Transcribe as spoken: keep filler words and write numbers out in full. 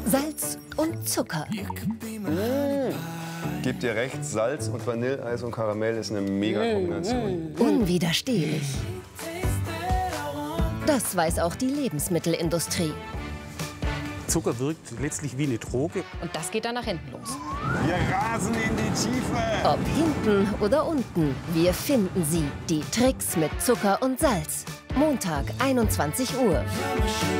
Salz und Zucker. Mmh. Gebt ihr recht, Salz und Vanilleeis und Karamell ist eine mega Kombination. Unwiderstehlich. Das weiß auch die Lebensmittelindustrie. Zucker wirkt letztlich wie eine Droge. Und das geht dann nach hinten los. Wir rasen in die Tiefe. Ob hinten oder unten, wir finden sie. Die Tricks mit Zucker und Salz. Montag, einundzwanzig Uhr.